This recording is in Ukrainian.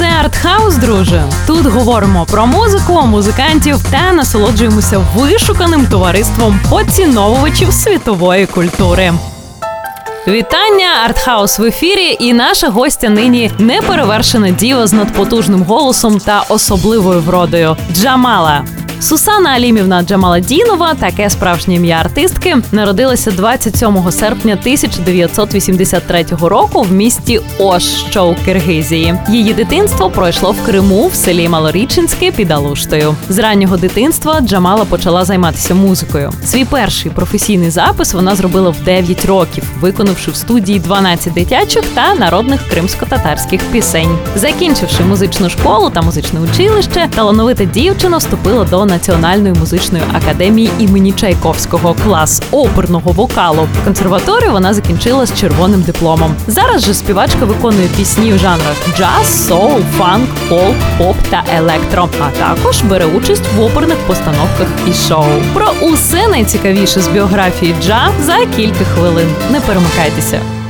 Це артхаус, друже. Тут говоримо про музику, музикантів та насолоджуємося вишуканим товариством поціновувачів світової культури. Вітання! Артхаус в ефірі, і наша гостя нині неперевершена діва з надпотужним голосом та особливою вродою – Джамала. Сусана Алімівна Джамаладінова, таке справжнє ім'я артистки, народилася 27 серпня 1983 року в місті Ош, що у Киргизії. Її дитинство пройшло в Криму, в селі Малорічинське під Алуштою. З раннього дитинства Джамала почала займатися музикою. Свій перший професійний запис вона зробила в 9 років, виконавши в студії 12 дитячих та народних кримсько-татарських пісень. Закінчивши музичну школу та музичне училище, талановита дівчина вступила до Національної музичної академії імені Чайковського, клас оперного вокалу. Консерваторію вона закінчила з червоним дипломом. Зараз же співачка виконує пісні в жанрах джаз, соул, фанк, фолк, поп та електро, а також бере участь в оперних постановках і шоу. Про усе найцікавіше з біографії Джа за кілька хвилин. Не перемикайтеся.